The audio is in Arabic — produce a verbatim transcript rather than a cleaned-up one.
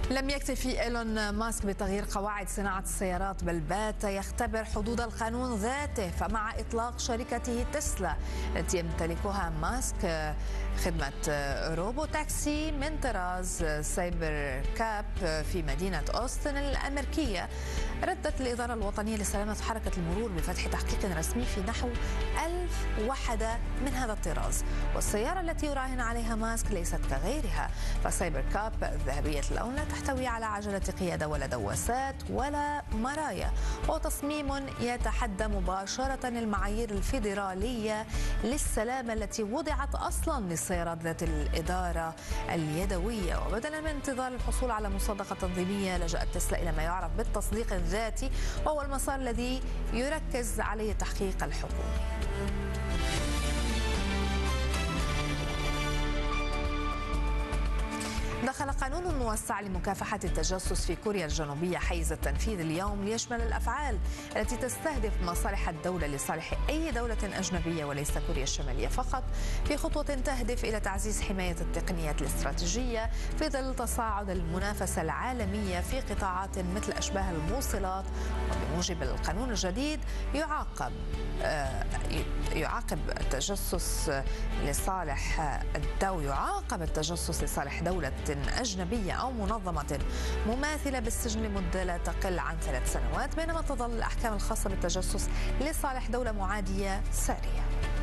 لم يكتفي إيلون ماسك بتغيير قواعد صناعة السيارات، بل بات يختبر حدود القانون ذاته. فمع إطلاق شركته تسلا التي يمتلكها ماسك خدمة روبو تاكسي من طراز سايبر كاب في مدينة أوستن الأمريكية، ردت الإدارة الوطنية لسلامة حركة المرور بفتح تحقيق رسمي في نحو ألف وحدة من هذا الطراز. والسيارة التي يراهن عليها ماسك ليست كغيرها، فسايبر كاب ذهبية اللون لا تحتوي على عجلة قيادة ولا دواسات ولا مرايا، وتصميم يتحدى مباشرة المعايير الفيدرالية للسلامة التي وضعت أصلا للسيارات ذات الإدارة اليدوية. وبدلا من انتظار الحصول على مصادقة تنظيمية، لجأت تسلا إلى ما يعرف بالتصديق الذاتي، وهو المسار الذي يركز عليه التحقيق الحكومي. دخل قانون موسع لمكافحة التجسس في كوريا الجنوبية حيز التنفيذ اليوم، ليشمل الأفعال التي تستهدف مصالح الدولة لصالح أي دولة أجنبية وليس كوريا الشمالية فقط، في خطوة تهدف إلى تعزيز حماية التقنيات الاستراتيجية في ظل تصاعد المنافسة العالمية في قطاعات مثل أشباه الموصلات. وبموجب القانون الجديد يعاقب يعاقب التجسس لصالح الدو يعاقب التجسس لصالح دولة أجنبية أو منظمة مماثلة بالسجن لمدة لا تقل عن ثلاث سنوات، بينما تظل الأحكام الخاصة بالتجسس لصالح دولة معادية سارية.